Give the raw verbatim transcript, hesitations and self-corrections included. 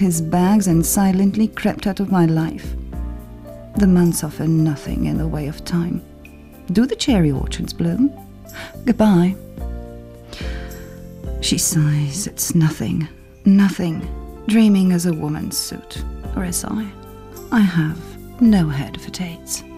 his bags and silently crept out of my life. The months offer nothing in the way of time. Do the cherry orchards bloom? Goodbye. She sighs. It's nothing, nothing. Dreaming as a woman's suit, or as I. I have no head for Tates.